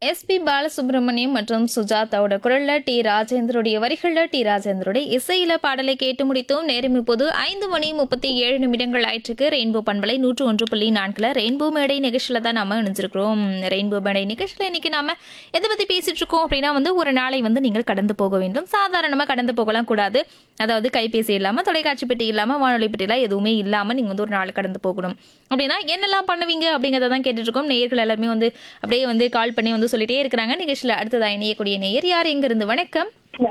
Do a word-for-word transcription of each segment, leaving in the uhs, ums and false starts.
SP Balasubramaniam மற்றும் சுஜாதாவோட குரல்ல D ராஜேந்தருடைய வரிகள்ல டி ராஜேந்தருடைய இசையில பாடலை கேட்டு முடித்தோம். நேரம் இப்போது ஐந்து மணி முப்பத்தி ஏழு நிமிடங்கள் ஆயிற்றுக்கு. ரெயின்போ பண்பலை நூற்று ஒன்று புள்ளி நான்குல ரெயின்போ மேடை நிகழ்ச்சியில தான் நாம இணைஞ்சிருக்கிறோம். ரெயின்போ மேடை நிகழ்ச்சியில இன்னைக்கு நாம எதை பத்தி பேசிட்டு இருக்கோம் அப்படின்னா வந்து ஒரு நாளை வந்து நீங்கள் கடந்து போக வேண்டும். சாதாரணமா கடந்து போகலாம் கூடாது. அதாவது கைபேசி இல்லாம, தொலைக்காட்சி பெட்டி இல்லாம, வானொலி பெட்டி எல்லாம் எதுவுமே இல்லாம நீங்க வந்து ஒரு நாள் கடந்து போகணும் அப்படின்னா என்னெல்லாம் பண்ணுவீங்க அப்படிங்கறத தான் கேட்டுட்டு இருக்கோம். நேயர்கள் எல்லாருமே வந்து அப்படியே வந்து கால் பண்ணி வந்து சொல்லிட்டே இருக்கிறாங்க. நிகழ்ச்சியில அடுத்ததா இணையக்கூடிய நேயர் யார் எங்க இருந்து? வணக்கம்.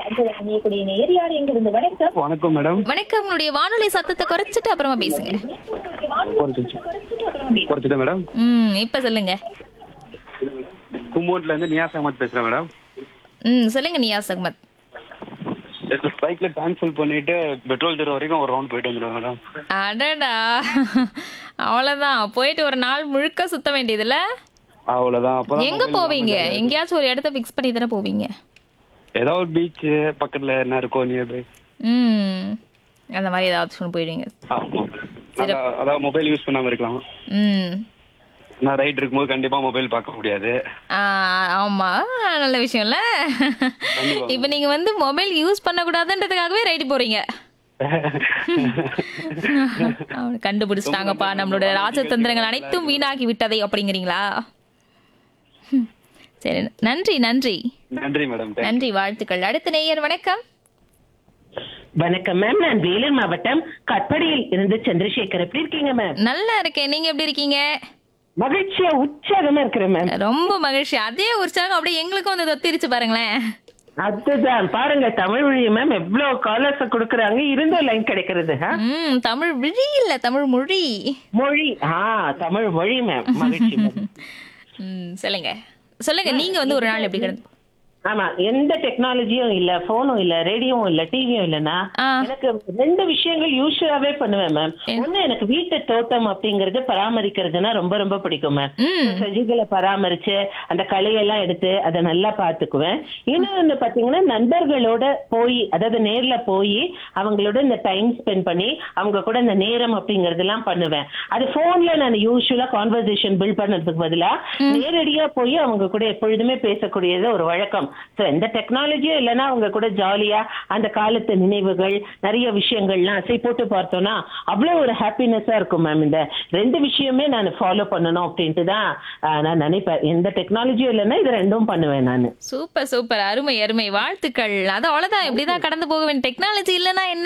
வணக்கம் மேடம். வணக்கம். உங்களுடைய வானொலி சத்தத்தை குறைச்சிட்டு அப்புறமா பேசுங்க. குறைச்சிட்டேன் மேடம். ம் இப்ப சொல்லுங்க. கும்போட்ல இருந்து நியாஸ் அகமத் பேசுறேன் மேடம். ம் சொல்லுங்க நியாஸ் அகமத். பைக்ல ட்ரான்ஸ்ஃபர் பண்ணிட்டு பெட்ரோல் தெரு வரைக்கும் ஒரு ரவுண்ட் போயிட்டு வந்துடுவேன் மேடம். அடடா, அவ்வளவுதான். போயிட்டு ஒரு நாள் முழுக்க சுத்த வேண்டியதுல. அவ்வளவுதான். அப்பதான் எங்க போவீங்க? எங்கேயாச்சும் ஒரு இடத்த பிக்ஸ் பண்ணி தானே போவீங்க? ஏதாவது ஒரு பீச் பக்கத்துல என்ன இருக்கோ நியர்பை ம் அந்த மாதிரி ஏதாவது போயிடுவீங்க. அதாவது மொபைல் யூஸ் பண்ணாம இருக்கலாம். ம் நான் ரைட் இருக்கும்போது கண்டிப்பா மொபைல் பார்க்க முடியாது. ஆமா, நல்ல விஷயம்ல. இப்ப நீங்க வந்து மொபைல் யூஸ் பண்ண கூடாதுன்றதுக்காகவே ரைட் போறீங்க. கண்டுபிடிச்சிட்டாங்கப்பா, நம்மளோட ராஜதந்திரங்கள் அனைத்தும் வீணாகி விட்டதை அப்படிங்கிறீங்களா? சரி, நன்றி நன்றி நன்றி மேடம். நன்றி, வாழ்த்துக்கள். அடுத்த நேயர் வணக்கம். வணக்கம் மேம், நான் வேலூர் மாவட்டம் கட்படியில் இருந்து சந்திரசேகர். எப்படி இருக்கீங்க மேம்? நல்லா இருக்கேன், நீங்க எப்படி இருக்கீங்க? மகிழ்ச்சியா உற்சாகமா இருக்கிறேன் மேம். ரொம்ப மகிழ்ச்சி. அதே உற்சாகம் அப்படியே எங்களுக்கும் வந்து தொத்திருச்சு பாருங்களேன். அதுதான் பாருங்க, தமிழ் மொழி மேம் எவ்வளவு காலர்ஸ் கொடுக்கறாங்க, இருந்த லைன் கிடைக்கிறது. ம் தமிழ் விழி இல்ல, தமிழ் மொழி. மொழி ஆ தமிழ் மொழி மேம். மகிழ்ச்சி மேம். ம் சொல்லுங்க சொல்லுங்க, நீங்க வந்து ஒரு நாள் எப்படி கடந்து? ஆமா, எந்த டெக்னாலஜியும் இல்ல, போனும் இல்ல, ரேடியோவும் இல்ல, டிவியும் இல்லன்னா எனக்கு ரெண்டு விஷயங்கள் யூஸ்வலாவே பண்ணுவேன் மேம். ஒண்ணு, எனக்கு வீட்டு தோட்டம் அப்படிங்கறது பராமரிக்கிறதுனா ரொம்ப ரொம்ப பிடிக்கும் மேம். செடிகளை பராமரிச்சு அந்த களையெல்லாம் எடுத்து அதை நல்லா பாத்துக்குவேன். இன்னொன்னு பாத்தீங்கன்னா, நண்பர்களோட போய், அதாவது நேர்ல போய் அவங்களோட இந்த டைம் ஸ்பெண்ட் பண்ணி அவங்க கூட இந்த நேரம் அப்படிங்கறது எல்லாம் பண்ணுவேன். அது போன்ல நான் யூஸ்வலா கான்வர்சேஷன் பில்ட் பண்ணதுக்கு பதிலா நேரடியா போய் அவங்க கூட எப்பொழுதுமே பேசக்கூடியது ஒரு வழக்கம். சோ எந்த டெக்னாலஜியும் இல்லைன்னா அவங்க கூட ஜாலியா அந்த காலத்து நினைவுகள், நிறைய விஷயங்கள்லாம் அசை போட்டு பார்த்தோம்னா அவ்வளவு ஒரு ஹாப்பினஸா இருக்கும் மேம். இந்த ரெண்டு விஷயமே நான் ஃபாலோ பண்ணணும் அப்படின்ட்டு தான் நான் நினைப்பேன். எந்த டெக்னாலஜியும் இல்லைன்னா இது ரெண்டும் பண்ணுவேன் நான். சூப்பர் சூப்பர், அருமை அருமை, வாழ்த்துக்கள். அது அவ்வளவுதான், இப்படிதான் கடந்து போக வேண்டிய. டெக்னாலஜி இல்லைன்னா என்ன